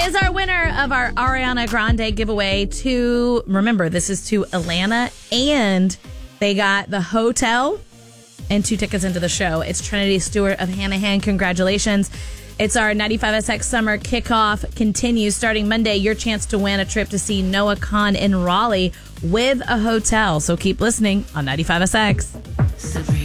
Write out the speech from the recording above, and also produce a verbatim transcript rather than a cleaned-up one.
is our winner of our Ariana Grande giveaway to, remember, this is to Atlanta, and they got the hotel and two tickets into the show. It's Trinity Stewart of Hanahan. Congratulations. It's our ninety-five S X summer kickoff continues starting Monday. Your chance to win a trip to see Noah Kahan in Raleigh with a hotel. So keep listening on ninety-five S X.